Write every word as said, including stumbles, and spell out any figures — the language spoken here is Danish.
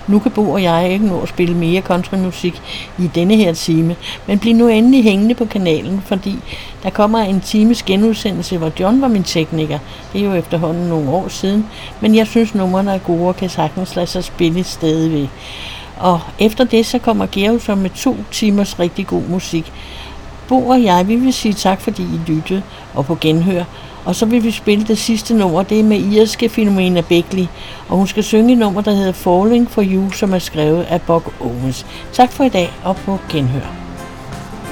Nu kan Bo og jeg ikke nå at spille mere countrymusik i denne her time, men bliv nu endelig hængende på kanalen, fordi der kommer en times genudsendelse, hvor John var min tekniker. Det er jo efterhånden nogle år siden, men jeg synes numrene er gode og kan sagtens lade sig spille stadigvæk. Og efter det så kommer Georg så med to timers rigtig god musik. Bo og jeg, vi vil sige tak, fordi I lyttede og på genhør. Og så vil vi spille det sidste nummer, det er med irske Philomena Beckley, og hun skal synge et nummer, der hedder Falling for You, som er skrevet af Buck Owens. Tak for i dag, og på genhør.